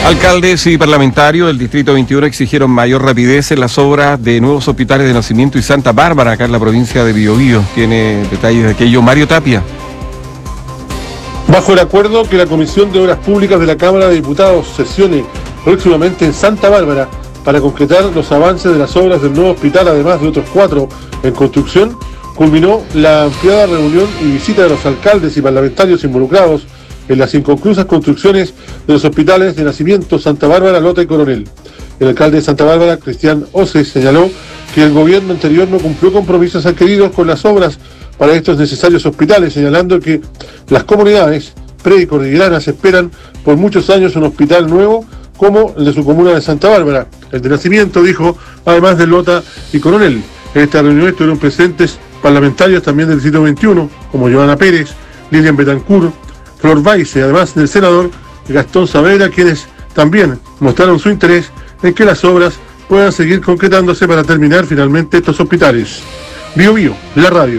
Alcaldes y parlamentarios del Distrito 21 exigieron mayor rapidez en las obras de nuevos hospitales de Nacimiento y Santa Bárbara, acá en la provincia de Biobío. Tiene detalles de aquello Mario Tapia. Bajo el acuerdo que la Comisión de Obras Públicas de la Cámara de Diputados sesione próximamente en Santa Bárbara para concretar los avances de las obras del nuevo hospital, además de otros 4 en construcción, culminó la ampliada reunión y visita de los alcaldes y parlamentarios involucrados en las inconclusas construcciones de los hospitales de Nacimiento, Santa Bárbara, Lota y Coronel. El alcalde de Santa Bárbara, Cristian Oces, señaló que el gobierno anterior no cumplió compromisos adquiridos con las obras para estos necesarios hospitales, señalando que las comunidades precordilleranas esperan por muchos años un hospital nuevo como el de su comuna de Santa Bárbara. El de Nacimiento, dijo, además de Lota y Coronel. En esta reunión estuvieron presentes parlamentarios también del Distrito 21, como Giovanna Pérez, Lilian Betancourt, Flor Baise, además del senador Gastón Saavedra, quienes también mostraron su interés en que las obras puedan seguir concretándose para terminar finalmente estos hospitales. Biobío, la radio.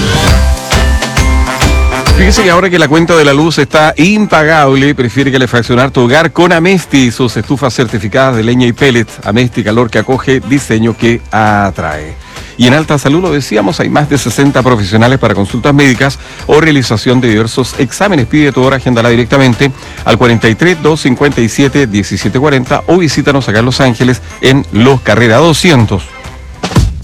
Fíjese que ahora que la cuenta de la luz está impagable, prefiere calefaccionar tu hogar con Amesti y sus estufas certificadas de leña y pellet. Amesti, calor que acoge, diseño que atrae. Y en Alta Salud, lo decíamos, hay más de 60 profesionales para consultas médicas o realización de diversos exámenes. Pide tu hora, agéndala directamente al 43-257-1740 o visítanos acá en Los Ángeles en Los Carrera 200.